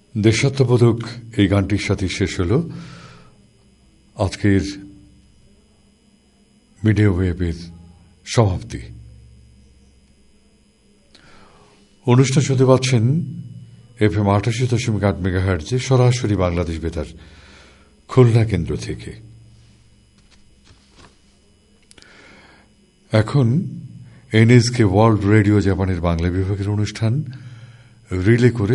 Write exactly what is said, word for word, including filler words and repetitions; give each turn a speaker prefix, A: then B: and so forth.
A: দেশাত্মবোধক এই গানটির সাথে শেষ হল আজকের মিডিয়া ওয়েভের সমাপ্তি। অনুষ্ঠান শুনতে পাচ্ছেন এফএম আটাশি দশমিক আট মেগাহার্টজে সরাসরি বাংলাদেশ বেতার খুলনা কেন্দ্র থেকে। এখন এনএসকে ওয়ার্ল্ড রেডিও জাপানের বাংলা বিভাগের অনুষ্ঠান রিলে করে